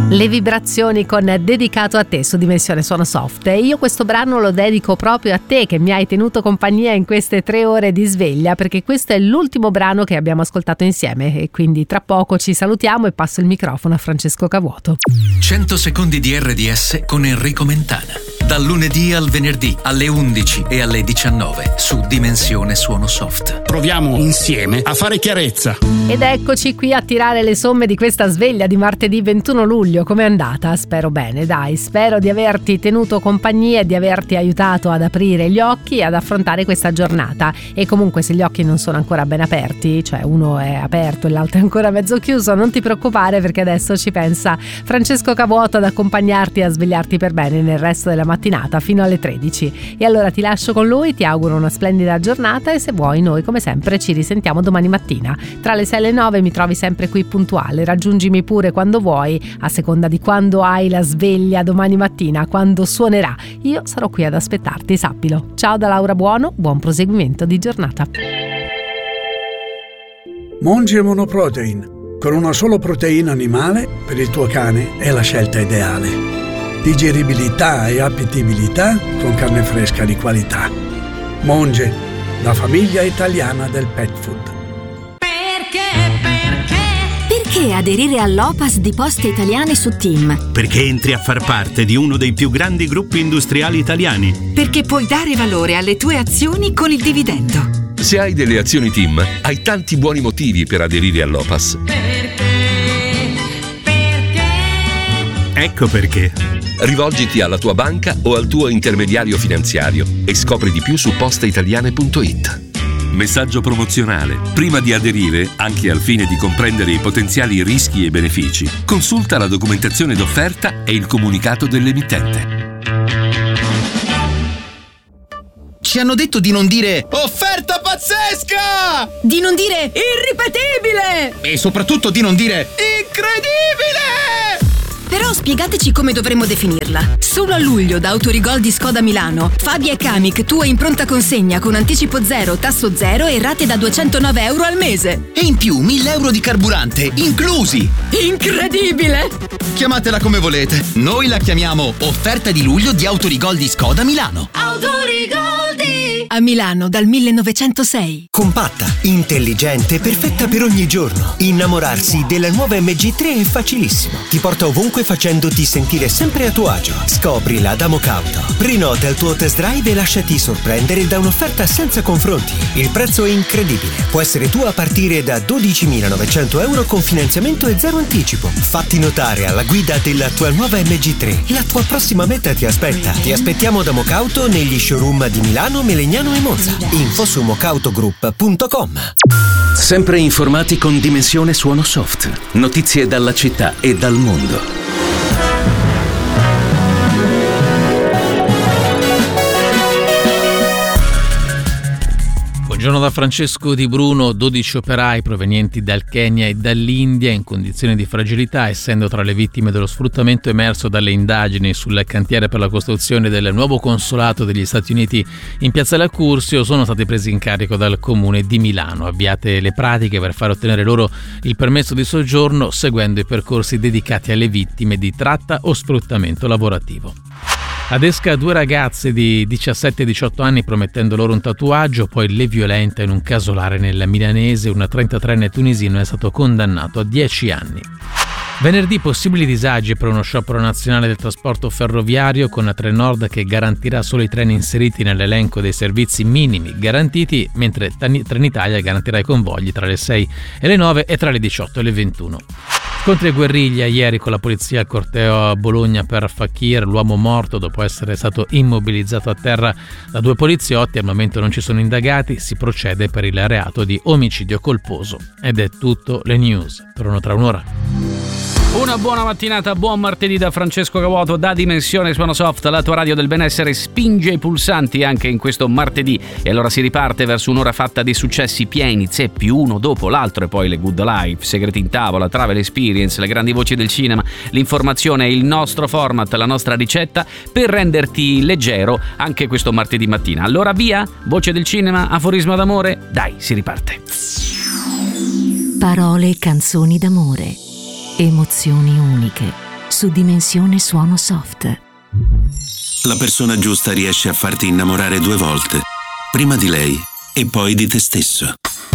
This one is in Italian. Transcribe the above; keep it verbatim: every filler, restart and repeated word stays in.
Le vibrazioni con Dedicato a te su Dimensione Suono Soft. E io questo brano lo dedico proprio a te che mi hai tenuto compagnia in queste tre ore di sveglia, perché questo è l'ultimo brano che abbiamo ascoltato insieme e quindi tra poco ci salutiamo e passo il microfono a Francesco Cavuoto. cento secondi di R D S con Enrico Mentana. Dal lunedì al venerdì alle undici e alle diciannove su Dimensione Suono Soft. Proviamo insieme a fare chiarezza. Ed eccoci qui a tirare le somme di questa sveglia di martedì ventuno luglio. Com'è andata? Spero bene, dai. Spero di averti tenuto compagnia e di averti aiutato ad aprire gli occhi e ad affrontare questa giornata. E comunque se gli occhi non sono ancora ben aperti, cioè uno è aperto e l'altro è ancora mezzo chiuso, non ti preoccupare, perché adesso ci pensa Francesco Cavuoto ad accompagnarti e a svegliarti per bene nel resto della mattinata fino alle tredici. E allora ti lascio con lui, ti auguro una splendida giornata e se vuoi noi come sempre ci risentiamo domani mattina tra le sei e le nove. Mi trovi sempre qui puntuale, raggiungimi pure quando vuoi, a seconda di quando hai la sveglia domani mattina, quando suonerà. Io sarò qui ad aspettarti, sappilo. Ciao da Laura Buono, buon proseguimento di giornata. Monge Monoprotein, con una sola proteina animale per il tuo cane è la scelta ideale. Digeribilità e appetibilità con carne fresca di qualità. Monge, la famiglia italiana del pet food. Perché, perché? Perché aderire all'O P A S di Poste Italiane su TIM? Perché entri a far parte di uno dei più grandi gruppi industriali italiani. Perché puoi dare valore alle tue azioni con il dividendo. Se hai delle azioni TIM, hai tanti buoni motivi per aderire all'O P A S. Perché? Perché? Ecco perché. Rivolgiti alla tua banca o al tuo intermediario finanziario e scopri di più su posteitaliane punto it. Messaggio promozionale. Prima di aderire, anche al fine di comprendere i potenziali rischi e benefici, consulta la documentazione d'offerta e il comunicato dell'emittente. Ci hanno detto di non dire offerta pazzesca! Di non dire irripetibile! E soprattutto di non dire incredibile! Però spiegateci come dovremmo definirla. Solo a luglio da Autorigol di Skoda Milano, Fabia e Kamiq tua in pronta consegna con anticipo zero, tasso zero e rate da duecentonove euro al mese. E in più mille euro di carburante inclusi! Incredibile! Chiamatela come volete. Noi la chiamiamo offerta di luglio di Autorigol di Skoda Milano. Autorigol di... A Milano dal millenovecentosei. Compatta, intelligente, perfetta per ogni giorno. Innamorarsi della nuova M G tre è facilissimo. Ti porta ovunque facendoti sentire sempre a tuo agio. Scoprila da Mocauto. Prenota il tuo test drive e lasciati sorprendere da un'offerta senza confronti. Il prezzo è incredibile. Può essere tuo a partire da dodicimilanovecento euro con finanziamento e zero anticipo. Fatti notare alla guida della tua nuova M G tre. La tua prossima meta ti aspetta. Ti aspettiamo da Mocauto negli showroom di Milano, Melegnano e Monza. Info su mocautogroup punto com. Sempre informati con Dimensione Suono Soft. Notizie dalla città e dal mondo. Buongiorno da Francesco Di Bruno. dodici operai provenienti dal Kenya e dall'India in condizioni di fragilità, essendo tra le vittime dello sfruttamento emerso dalle indagini sul cantiere per la costruzione del nuovo consolato degli Stati Uniti in Piazzale Accursio, sono stati presi in carico dal Comune di Milano. Avviate le pratiche per far ottenere loro il permesso di soggiorno seguendo i percorsi dedicati alle vittime di tratta o sfruttamento lavorativo. Ad Esca due ragazze di diciassette e diciotto anni promettendo loro un tatuaggio, poi le violenta in un casolare nel milanese. Un trentatreenne tunisino è stato condannato a dieci anni. Venerdì possibili disagi per uno sciopero nazionale del trasporto ferroviario, con Trenord che garantirà solo i treni inseriti nell'elenco dei servizi minimi garantiti, mentre Trenitalia garantirà i convogli tra le sei e le nove e tra le diciotto e le ventuno. Scontri e guerriglia ieri con la polizia al corteo a Bologna per Fakir, l'uomo morto dopo essere stato immobilizzato a terra da due poliziotti. Al momento non ci sono indagati, si procede per il reato di omicidio colposo. Ed è tutto, le news. Torno tra un'ora. Una buona mattinata, buon martedì da Francesco Cavuoto, da Dimensione Suono Soft, la tua radio del benessere spinge i pulsanti anche in questo martedì. E allora si riparte verso un'ora fatta di successi pieni, zeppi uno dopo l'altro, e poi le good life, segreti in tavola, travel experience, le grandi voci del cinema, l'informazione e il nostro format, la nostra ricetta per renderti leggero anche questo martedì mattina. Allora via, voce del cinema, aforisma d'amore, dai, si riparte. Parole e canzoni d'amore. Emozioni uniche, su Dimensione Suono Soft. La persona giusta riesce a farti innamorare due volte, prima di lei e poi di te stesso.